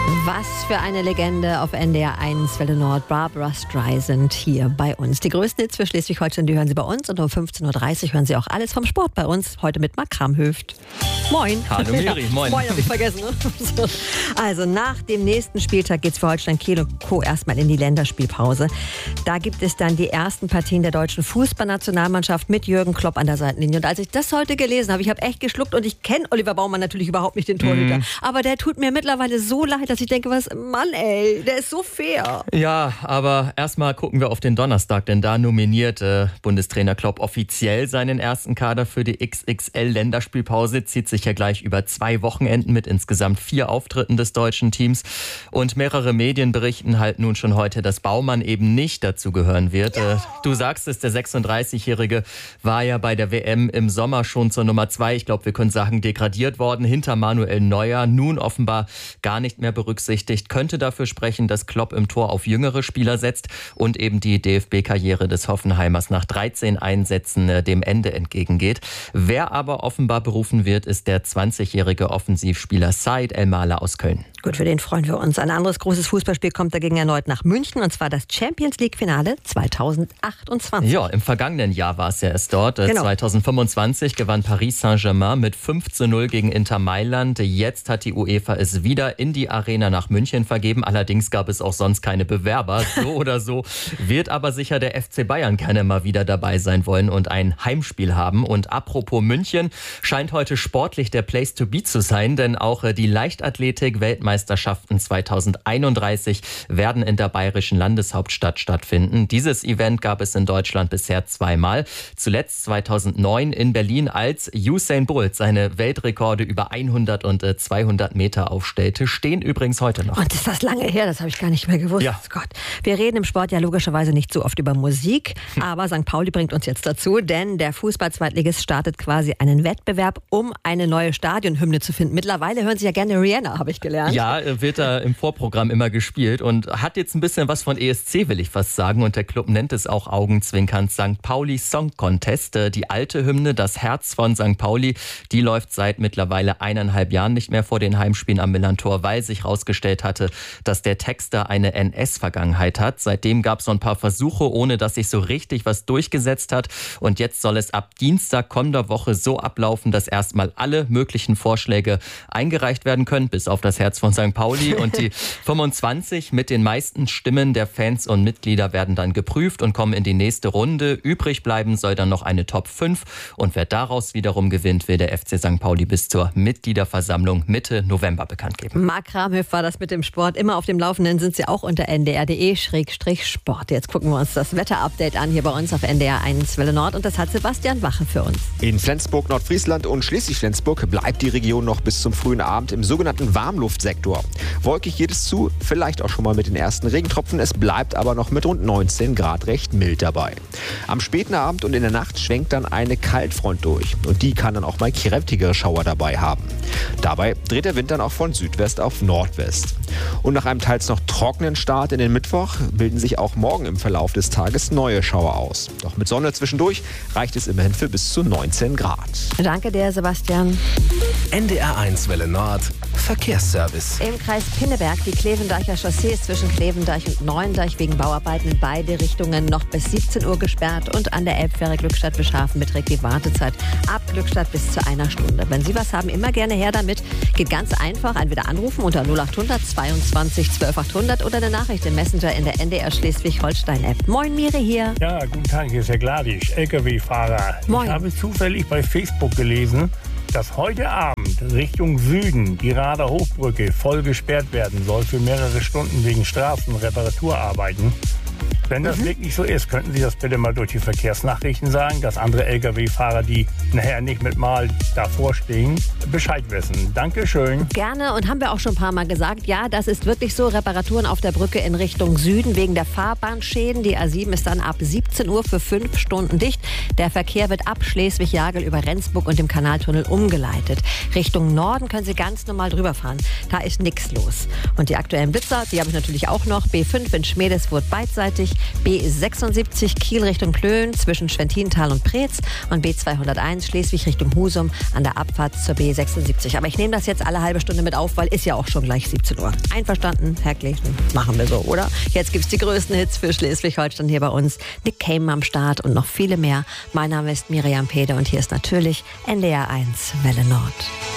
Was für eine Legende auf NDR 1 Welle Nord, Barbra Streisand hier bei uns. Die größten Hits für Schleswig-Holstein, die hören Sie bei uns und um 15.30 Uhr hören Sie auch alles vom Sport bei uns. Heute mit Marc Kramhöft. Moin. Hallo Miri, moin. Moin, hab ich vergessen. Ne? Also nach dem nächsten Spieltag geht's für Holstein Kiel und Co. erstmal in die Länderspielpause. Da gibt es dann die ersten Partien der deutschen Fußballnationalmannschaft mit Jürgen Klopp an der Seitenlinie. Und als ich das heute gelesen habe, ich habe echt geschluckt und ich kenne Oliver Baumann natürlich überhaupt nicht, den Torhüter. Aber der tut mir mittlerweile so leid, dass ich denke, Mann ey, der ist so fair. Ja, aber erstmal gucken wir auf den Donnerstag, denn da nominiert Bundestrainer Klopp offiziell seinen ersten Kader für die XXL-Länderspielpause. Zieht sich ja gleich über 2 Wochenenden mit insgesamt 4 Auftritten des deutschen Teams. Und mehrere Medien berichten halt nun schon heute, dass Baumann eben nicht dazu gehören wird. Ja. Du sagst es, der 36-Jährige war ja bei der WM im Sommer schon zur Nummer 2. Ich glaube, wir können sagen, degradiert worden hinter Manuel Neuer. Nun offenbar gar nicht mehr berücksichtigt. Könnte dafür sprechen, dass Klopp im Tor auf jüngere Spieler setzt und eben die DFB-Karriere des Hoffenheimers nach 13 Einsätzen dem Ende entgegengeht. Wer aber offenbar berufen wird, ist der 20-jährige Offensivspieler Said El-Mala aus Köln. Gut, für den freuen wir uns. Ein anderes großes Fußballspiel kommt dagegen erneut nach München, und zwar das Champions-League-Finale 2028. Ja, im vergangenen Jahr war es ja erst dort. Genau. 2025 gewann Paris Saint-Germain mit 5:0 gegen Inter Mailand. Jetzt hat die UEFA es wieder in die Arena nach München vergeben. Allerdings gab es auch sonst keine Bewerber. So oder so wird aber sicher der FC Bayern gerne mal wieder dabei sein wollen und ein Heimspiel haben. Und apropos München, scheint heute sportlich der Place to be zu sein, denn auch die Leichtathletik-Weltmeisterschaften 2031 werden in der bayerischen Landeshauptstadt stattfinden. Dieses Event gab es in Deutschland bisher 2-mal. Zuletzt 2009 in Berlin, als Usain Bolt seine Weltrekorde über 100 und 200 Meter aufstellte. Stehen übrigens heute noch. Und ist das lange her? Das habe ich gar nicht mehr gewusst. Ja. Gott. Wir reden im Sport ja logischerweise nicht so oft über Musik, aber St. Pauli bringt uns jetzt dazu, denn der Fußball-Zweitligist startet quasi einen Wettbewerb, um eine neue Stadionhymne zu finden. Mittlerweile hören Sie ja gerne Rihanna, habe ich gelernt. Ja, wird da im Vorprogramm immer gespielt und hat jetzt ein bisschen was von ESC, will ich fast sagen. Und der Club nennt es auch augenzwinkernd St. Pauli Song Contest. Die alte Hymne, das Herz von St. Pauli, die läuft seit mittlerweile 1,5 Jahren nicht mehr vor den Heimspielen am Millantor, weil sich herausgestellt hatte, dass der Texter eine NS-Vergangenheit hat. Seitdem gab es so ein paar Versuche, ohne dass sich so richtig was durchgesetzt hat. Und jetzt soll es ab Dienstag kommender Woche so ablaufen, dass erstmal alle möglichen Vorschläge eingereicht werden können, bis auf das Herz von St. Pauli. Und die 25 mit den meisten Stimmen der Fans und Mitglieder werden dann geprüft und kommen in die nächste Runde. Übrig bleiben soll dann noch eine Top 5. Und wer daraus wiederum gewinnt, will der FC St. Pauli bis zur Mitgliederversammlung Mitte November bekannt geben. Marc Kramhöft war das mit dem Sport. Immer auf dem Laufenden sind Sie auch unter ndr.de/sport. Jetzt gucken wir uns das Wetterupdate an hier bei uns auf NDR 1 Welle Nord. Und das hat Sebastian Wache für uns. In Flensburg, Nordfriesland und Schleswig-Flensburg bleibt die Region noch bis zum frühen Abend im sogenannten Warmluftsektor. Wolkig geht es zu, vielleicht auch schon mal mit den ersten Regentropfen. Es bleibt aber noch mit rund 19 Grad recht mild dabei. Am späten Abend und in der Nacht schwenkt dann eine Kaltfront durch. Und die kann dann auch mal kräftigere Schauer dabei haben. Dabei dreht der Wind dann auch von Südwest auf Nordwest. Und nach einem teils noch trockenen Start in den Mittwoch bilden sich auch morgen im Verlauf des Tages neue Schauer aus. Doch mit Sonne zwischendurch reicht es immerhin für bis zu 19 Grad. Danke dir, Sebastian. NDR 1 Welle Nord, Verkehrsservice. Im Kreis Pinneberg, die Klevendeicher Chaussee ist zwischen Klevendeich und Neuendeich wegen Bauarbeiten in beide Richtungen noch bis 17 Uhr gesperrt. Und an der Elbfähre Glückstadt-Beschhafen beträgt die Wartezeit ab Glückstadt bis zu 1 Stunde. Wenn Sie was haben, immer gerne her damit. Geht ganz einfach, entweder anrufen unter 0800 22 12 800 oder eine Nachricht im Messenger in der NDR Schleswig-Holstein-App. Moin, Miri hier. Ja, guten Tag, hier ist Herr Gladisch, LKW-Fahrer. Moin. Ich habe zufällig bei Facebook gelesen, dass heute Abend Richtung Süden die Rader Hochbrücke voll gesperrt werden soll für mehrere Stunden wegen Straßenreparaturarbeiten. Wenn das wirklich so ist, könnten Sie das bitte mal durch die Verkehrsnachrichten sagen, dass andere Lkw-Fahrer, die nachher nicht mit mal davor stehen, Bescheid wissen. Dankeschön. Gerne, und haben wir auch schon ein paar Mal gesagt, ja, das ist wirklich so. Reparaturen auf der Brücke in Richtung Süden wegen der Fahrbahnschäden. Die A7 ist dann ab 17 Uhr für 5 Stunden dicht. Der Verkehr wird ab Schleswig-Jagel über Rendsburg und dem Kanaltunnel umgeleitet. Richtung Norden können Sie ganz normal drüber fahren. Da ist nichts los. Und die aktuellen Blitzer, die habe ich natürlich auch noch. B5 in Schmedeswurth beidseitig, B76 Kiel Richtung Plön zwischen Schwentintal und Preetz und B201 Schleswig Richtung Husum an der Abfahrt zur B76. Aber ich nehme das jetzt alle halbe Stunde mit auf, weil ist ja auch schon gleich 17 Uhr. Einverstanden, Herr Kleven? Machen wir so, oder? Jetzt gibt's die größten Hits für Schleswig-Holstein hier bei uns. Nick Cayman am Start und noch viele mehr. Mein Name ist Miriam Pede und hier ist natürlich NDR 1 Welle Nord.